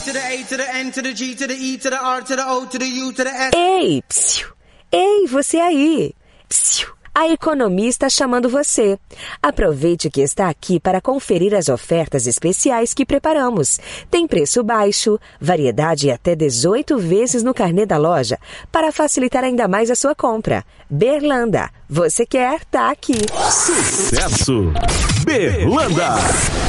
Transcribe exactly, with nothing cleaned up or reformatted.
Ei, psiu. Ei, você aí. Psiu. A Economia está chamando você. Aproveite que está aqui para conferir as ofertas especiais que preparamos. Tem preço baixo, variedade e até dezoito vezes no carnê da loja, para facilitar ainda mais a sua compra. Berlanda, você quer, tá aqui. Sucesso! Berlanda!